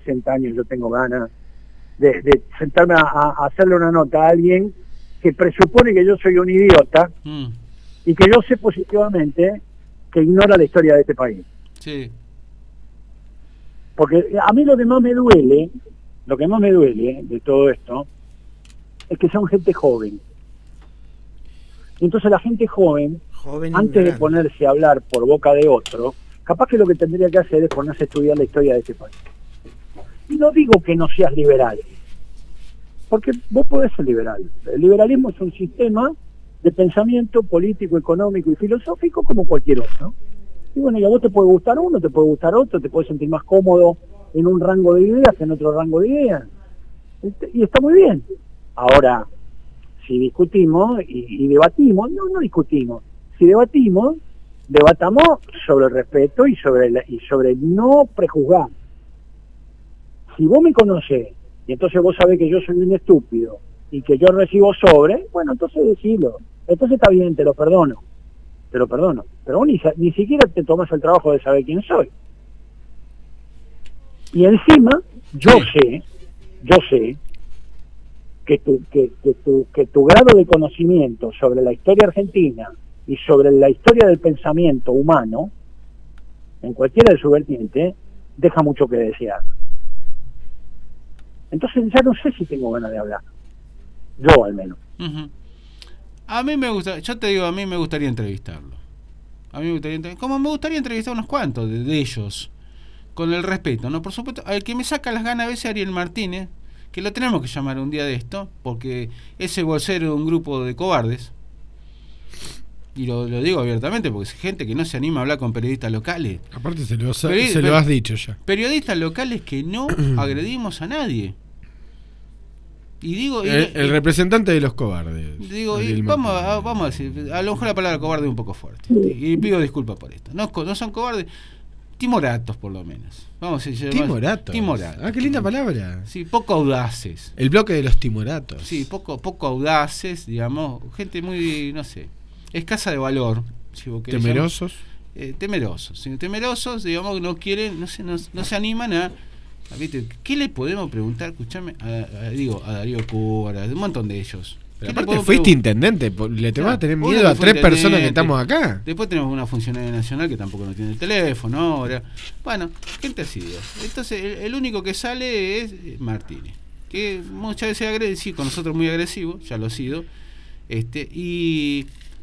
60 años yo tengo ganas de sentarme a hacerle una nota a alguien que presupone que yo soy un idiota y que yo sé positivamente que ignora la historia de este país. Sí. Porque a mí lo que más me duele de todo esto es que son gente joven. Entonces la gente joven antes de ponerse a hablar por boca de otro, capaz que lo que tendría que hacer es ponerse a estudiar la historia de este país. Y no digo que no seas liberal, porque vos podés ser liberal. El liberalismo es un sistema de pensamiento político, económico y filosófico como cualquier otro. Y bueno, y a vos te puede gustar uno, te puede gustar otro, te puedes sentir más cómodo en un rango de ideas que en otro rango de ideas. Y está muy bien. Ahora, si discutimos y debatimos, no discutimos, si debatamos sobre el respeto y sobre no prejuzgar. Si vos me conocés, y entonces vos sabés que yo soy un estúpido, y que yo recibo sobre, bueno, entonces decilo. Entonces está bien, te lo perdono. Pero vos ni siquiera te tomas el trabajo de saber quién soy. Y encima, yo sé que tu grado de conocimiento sobre la historia argentina y sobre la historia del pensamiento humano, en cualquiera de su vertiente, deja mucho que desear. Entonces ya no sé si tengo ganas de hablar. Yo al menos. Uh-huh. A mí me gusta, yo te digo, a mí me gustaría entrevistarlo. Como me gustaría entrevistar unos cuantos de ellos, con el respeto, ¿no? Por supuesto, al que me saca las ganas a veces Ariel Martínez, que lo tenemos que llamar un día de esto, porque ese vocero de un grupo de cobardes, y lo digo abiertamente, porque es gente que no se anima a hablar con periodistas locales. Aparte se lo has dicho ya. Periodistas locales que no agredimos a nadie. Y digo, el representante de los cobardes. Digo, vamos a decir, a lo mejor la palabra cobarde es un poco fuerte. Y pido disculpas por esto. No son cobardes, timoratos por lo menos. Vamos a decir, timoratos. Ah, qué linda palabra. Sí, poco audaces. El bloque de los timoratos. Sí, poco audaces, digamos, gente muy, no sé, escasa de valor. Si vos querés temerosos. Temerosos, digamos, no quieren, no se animan a ¿viste? ¿Qué le podemos preguntar? Escuchame, a Darío Cubara, un montón de ellos. Pero aparte fuiste intendente, te vas a tener miedo a 3 personas que estamos acá. Después tenemos una funcionaria nacional que tampoco no tiene el teléfono ahora. Bueno, gente así. Entonces el único que sale es Martínez, que muchas veces agresivo, con nosotros muy agresivo, ya lo ha sido. Y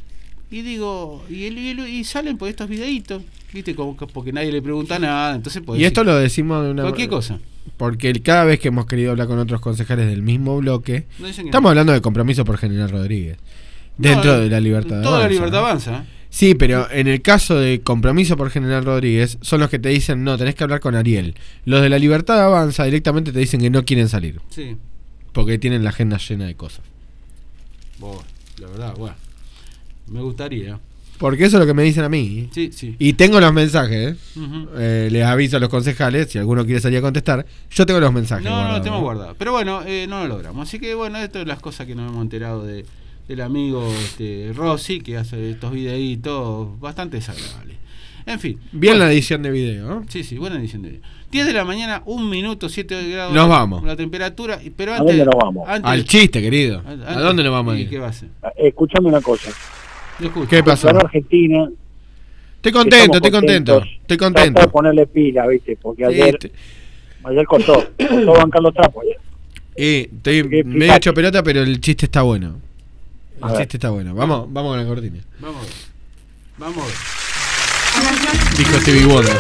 salen por estos videitos, ¿viste? Como porque nadie le pregunta nada, entonces y esto lo decimos de cualquier cosa. Porque cada vez que hemos querido hablar con otros concejales del mismo bloque, estamos hablando de Compromiso por General Rodríguez, dentro de la Libertad Avanza. Toda la Libertad Avanza. Sí, pero en el caso de Compromiso por General Rodríguez, son los que te dicen, no, tenés que hablar con Ariel. Los de la Libertad Avanza directamente te dicen que no quieren salir. Sí. Porque tienen la agenda llena de cosas. La verdad, me gustaría. Porque eso es lo que me dicen a mí. Sí. Y tengo los mensajes. Uh-huh. Les aviso a los concejales, si alguno quiere salir a contestar. Yo tengo los mensajes. No, lo tengo guardado. Pero bueno, no lo logramos. Así que esto es las cosas que nos hemos enterado del amigo Rossi, que hace estos videitos bastante desagradables. En fin. Bien la edición de video, ¿no? Sí, buena edición de video. 10 de la mañana, 1 minuto, 7 grados. Nos vamos. La temperatura. Pero ¿A dónde nos vamos? Al chiste, querido. ¿A dónde nos vamos a ir? ¿Qué va a hacer? Escuchame una cosa. ¿Qué pasó? En Argentina. Estoy contento. Trata de ponerle pila, ¿viste? Porque ayer costó bancar los trapos. Estoy medio hecho pelota, pero el chiste está bueno. Chiste está bueno. Vamos con la cortina. Vamos a ver. Dijo Stevie Wonder.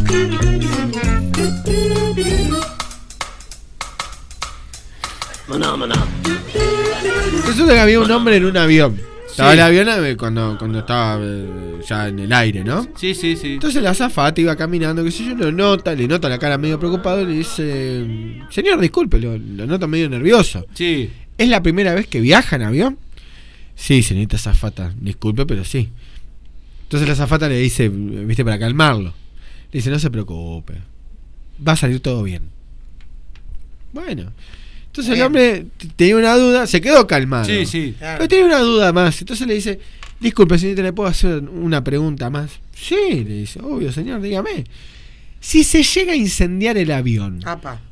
Resulta que había un hombre en un avión. Estaba el avión cuando estaba ya en el aire, ¿no? Sí. Entonces la azafata iba caminando, que si yo le nota la cara medio preocupado y le dice, señor, disculpe, lo nota medio nervioso. Sí. ¿Es la primera vez que viaja en avión? Sí, señorita azafata, disculpe, pero sí. Entonces la azafata le dice, viste, para calmarlo, le dice, no se preocupe, va a salir todo bien. Bueno, entonces el hombre tenía una duda, se quedó calmado. Sí. Claro. Pero tenía una duda más. Entonces le dice, disculpe, señorita, ¿le puedo hacer una pregunta más? Sí, le dice, obvio, señor, dígame. Si se llega a incendiar el avión,